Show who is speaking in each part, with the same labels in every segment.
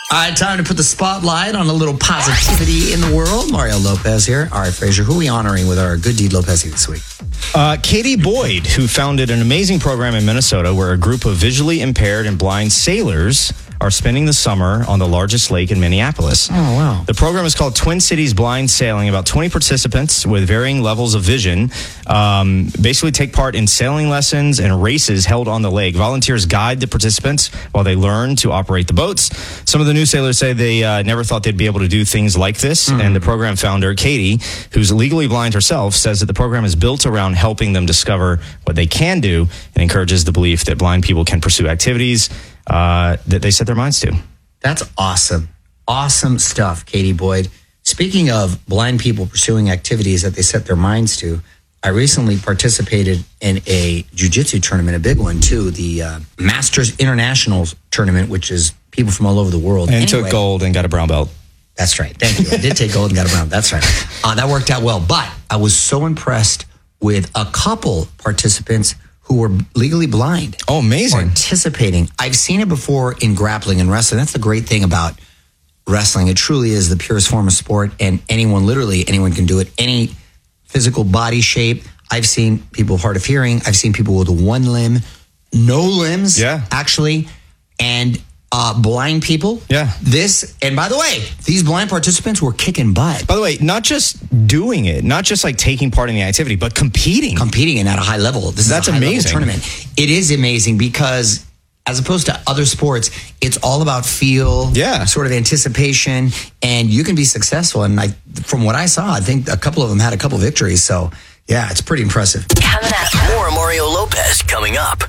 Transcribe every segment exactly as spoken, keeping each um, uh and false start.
Speaker 1: All right, time to put the spotlight on a little positivity in the world. Mario Lopez here. All right, Fraser, who are we honoring with our Good Deed Lopez this week?
Speaker 2: Uh, Katie Boyd, who founded an amazing program in Minnesota where a group of visually impaired and blind sailors are spending the summer on the largest lake in Minneapolis.
Speaker 1: Oh, wow.
Speaker 2: The program is called Twin Cities Blind Sailing. About twenty participants with varying levels of vision um, basically take part in sailing lessons and races held on the lake. Volunteers guide the participants while they learn to operate the boats. Some of the new sailors say they uh, never thought they'd be able to do things like this. Mm. And the program founder, Katie, who's legally blind herself, says that the program is built around helping them discover what they can do and encourages the belief that blind people can pursue activities Uh, that they set their minds to.
Speaker 1: That's awesome. Awesome stuff, Katie Boyd. Speaking of blind people pursuing activities that they set their minds to, I recently participated in a jiu-jitsu tournament, a big one too, the uh, Masters International tournament, which is people from all over the world.
Speaker 2: And
Speaker 1: anyway,
Speaker 2: took gold and got a brown belt.
Speaker 1: That's right. Thank you. I did take gold and got a brown. That's right. Uh, that worked out well. But I was so impressed with a couple participants who were legally blind.
Speaker 2: Oh, amazing.
Speaker 1: Participating. I've seen it before in grappling and wrestling. That's the great thing about wrestling. It truly is the purest form of sport, and anyone, literally anyone can do it. Any physical body shape. I've seen people hard of hearing. I've seen people with one limb, no limbs,
Speaker 2: yeah.
Speaker 1: actually, and uh, blind people.
Speaker 2: Yeah.
Speaker 1: This, and by the way, these blind participants were kicking butt.
Speaker 2: By the way, not just doing it, not just like taking part in the activity, but competing.
Speaker 1: Competing and at a high level. This
Speaker 2: That's
Speaker 1: is a high
Speaker 2: amazing.
Speaker 1: level tournament. It is amazing because as opposed to other sports, it's all about feel,
Speaker 2: yeah.
Speaker 1: sort of anticipation, and you can be successful. And I, from what I saw, I think a couple of them had a couple victories. So, yeah, it's pretty impressive.
Speaker 3: Coming up. More Mario Lopez coming up.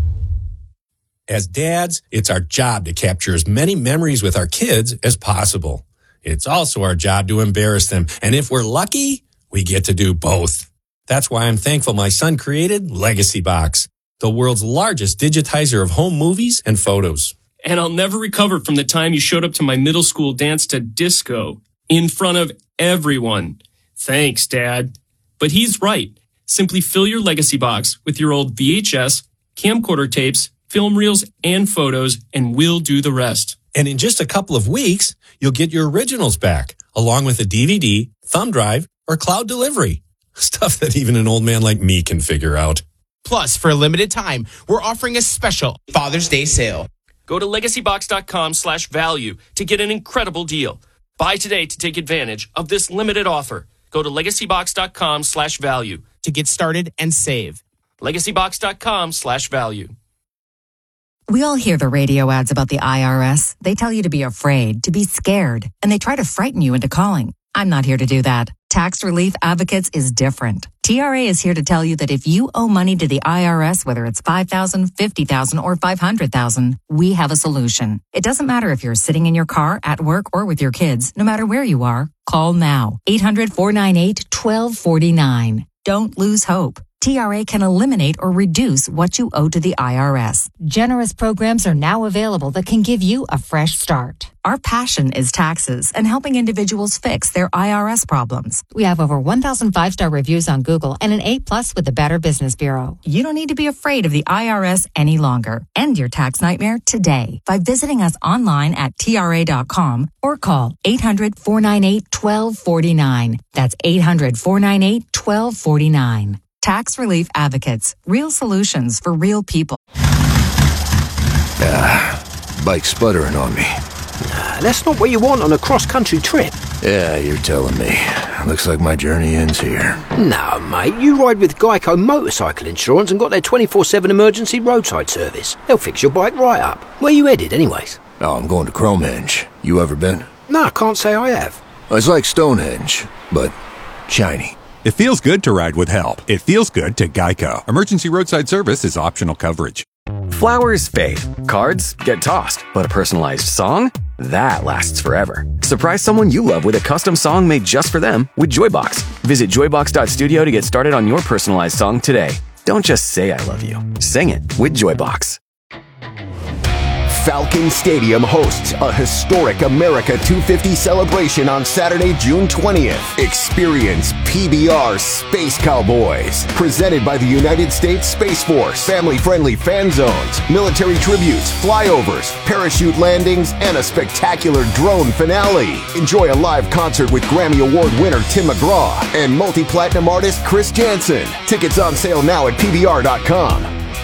Speaker 4: As dads, it's our job to capture as many memories with our kids as possible. It's also our job to embarrass them. And if we're lucky, we get to do both. That's why I'm thankful my son created Legacy Box, the world's largest digitizer of home movies and photos.
Speaker 5: And I'll never recover from the time you showed up to my middle school dance to disco in front of everyone. Thanks, Dad. But he's right. Simply fill your Legacy Box with your old V H S, camcorder tapes, film reels, and photos, and we'll do the rest.
Speaker 4: And in just a couple of weeks, you'll get your originals back, along with a D V D, thumb drive, or cloud delivery. Stuff that even an old man like me can figure out.
Speaker 6: Plus, for a limited time, we're offering a special Father's Day sale.
Speaker 5: Go to legacybox.com slash value to get an incredible deal. Buy today to take advantage of this limited offer. Go to legacybox.com slash value
Speaker 6: to get started and save.
Speaker 5: legacybox.com slash value.
Speaker 7: We all hear the radio ads about the I R S. They tell you to be afraid, to be scared, and they try to frighten you into calling. I'm not here to do that. Tax Relief Advocates is different. T R A is here to tell you that if you owe money to the I R S, whether it's five thousand dollars, fifty thousand dollars, or five hundred thousand dollars, we have a solution. It doesn't matter if you're sitting in your car, at work, or with your kids. No matter where you are, call now. eight hundred, four nine eight, one two four nine. Don't lose hope. T R A can eliminate or reduce what you owe to the I R S. Generous programs are now available that can give you a fresh start. Our passion is taxes and helping individuals fix their I R S problems. We have over one thousand five-star reviews on Google and an A plus with the Better Business Bureau. You don't need to be afraid of the I R S any longer. End your tax nightmare today by visiting us online at T R A dot com or call eight hundred, four nine eight, one two four nine. That's eight hundred, four nine eight, one two four nine. Tax Relief Advocates. Real solutions for real people.
Speaker 8: Ah, bike's sputtering on me.
Speaker 9: Nah, that's not what you want on a cross-country trip.
Speaker 8: Yeah, you're telling me. Looks like my journey ends here.
Speaker 9: No, mate, you ride with Geico Motorcycle Insurance and got their twenty-four seven emergency roadside service. They'll fix your bike right up. Where you headed, anyways?
Speaker 8: Oh, I'm going to Cromehenge. You ever been?
Speaker 9: No, I can't say I have.
Speaker 8: It's like Stonehenge, but shiny.
Speaker 10: It feels good to ride with help. It feels good to Geico. Emergency roadside service is optional coverage.
Speaker 11: Flowers fade. Cards get tossed. But a personalized song? That lasts forever. Surprise someone you love with a custom song made just for them with Joybox. Visit joybox dot studio to get started on your personalized song today. Don't just say I love you. Sing it with Joybox.
Speaker 12: Falcon Stadium hosts a historic America two fifty celebration on Saturday, June twentieth. Experience P B R Space Cowboys, presented by the United States Space Force. Family-friendly fan zones, military tributes, flyovers, parachute landings, and a spectacular drone finale. Enjoy a live concert with Grammy Award winner Tim McGraw and multi-platinum artist Chris Jansen. Tickets on sale now at P B R dot com.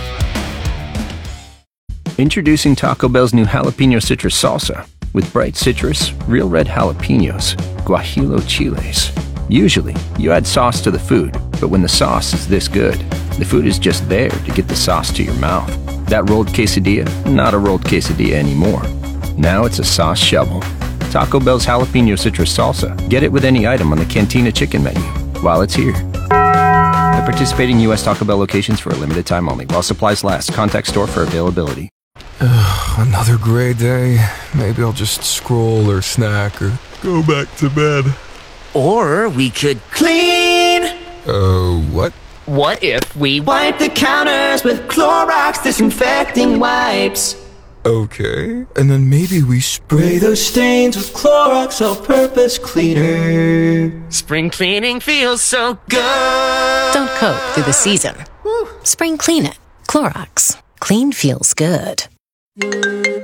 Speaker 9: Introducing Taco Bell's new jalapeno citrus salsa with bright citrus, real red jalapenos, guajillo chiles. Usually, you add sauce to the food, but when the sauce is this good, the food is just there to get the sauce to your mouth. That rolled quesadilla, not a rolled quesadilla anymore. Now it's a sauce shovel. Taco Bell's jalapeno citrus salsa. Get it with any item on the Cantina chicken menu while it's here. At participating U S Taco Bell locations for a limited time only. While supplies last. Contact store for availability.
Speaker 13: Ugh, another gray day. Maybe I'll just scroll or snack or go back to bed.
Speaker 14: Or we could clean.
Speaker 13: Uh, what?
Speaker 14: What if we wipe the counters with Clorox disinfecting wipes?
Speaker 13: Okay, and then maybe we spray
Speaker 14: those stains with Clorox all-purpose cleaner. Spring cleaning feels so good.
Speaker 15: Don't cope through the season. Woo. Spring clean it. Clorox. Clean feels good.
Speaker 16: What's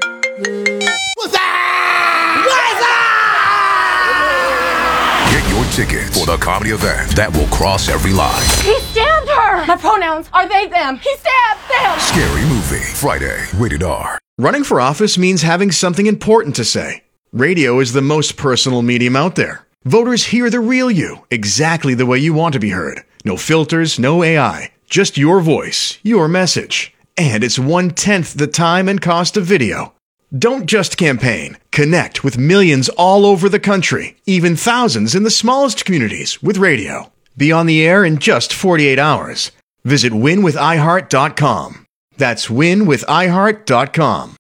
Speaker 16: that? What's that?
Speaker 17: Get your tickets for the comedy event that will cross every line.
Speaker 18: He stabbed her! My pronouns are they, them. He stabbed them!
Speaker 17: Scary Movie, Friday, rated R.
Speaker 19: Running for office means having something important to say. Radio is the most personal medium out there. Voters hear the real you, exactly the way you want to be heard. No filters, no A I. Just your voice, your message. And it's one-tenth the time and cost of video. Don't just campaign. Connect with millions all over the country, even thousands in the smallest communities with radio. Be on the air in just forty-eight hours. Visit win with i heart dot com. That's win with i heart dot com.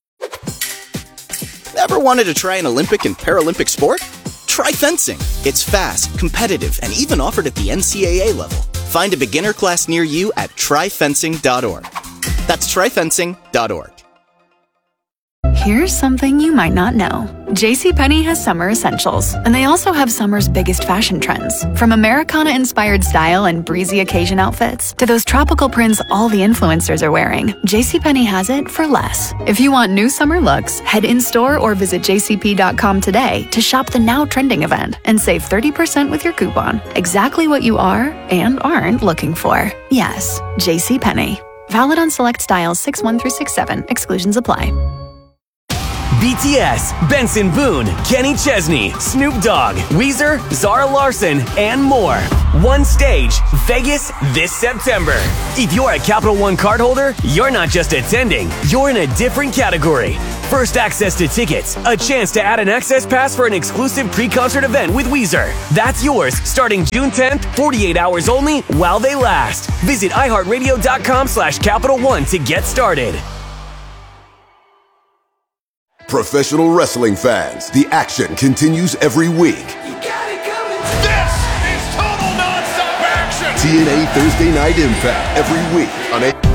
Speaker 20: Ever wanted to try an Olympic and Paralympic sport? Try fencing. It's fast, competitive, and even offered at the N C A A level. Find a beginner class near you at try fencing dot org. That's try fencing dot org.
Speaker 21: Here's something you might not know. JCPenney has summer essentials, and they also have summer's biggest fashion trends. From Americana-inspired style and breezy occasion outfits to those tropical prints all the influencers are wearing, JCPenney has it for less. If you want new summer looks, head in-store or visit j c p dot com today to shop the now trending event and save thirty percent with your coupon. Exactly what you are and aren't looking for. Yes, JCPenney. Valid on select styles six one through six seven. Exclusions apply.
Speaker 22: B T S, Benson Boone, Kenny Chesney, Snoop Dogg, Weezer, Zara Larson, and more. One stage, Vegas this September. If you're a Capital One cardholder, you're not just attending, you're in a different category. First access to tickets, a chance to add an access pass for an exclusive pre-concert event with Weezer. That's yours starting June tenth, forty-eight hours only while they last. Visit i heart radio dot com slash Capital One to get started.
Speaker 23: Professional wrestling fans, the action continues every week.
Speaker 16: You got it coming. This is total nonstop action.
Speaker 23: T N A Thursday Night Impact every week on A.